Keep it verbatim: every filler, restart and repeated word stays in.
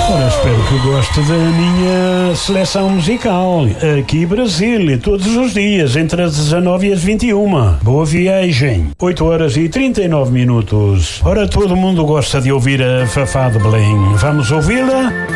Ora, espero que goste da minha seleção musical. Aqui Brasil, todos os dias, entre as dezanove e as vinte e uma. Boa viagem. oito horas e trinta e nove minutos. Ora, todo mundo gosta de ouvir a Fafá de Belém. Vamos ouvi-la?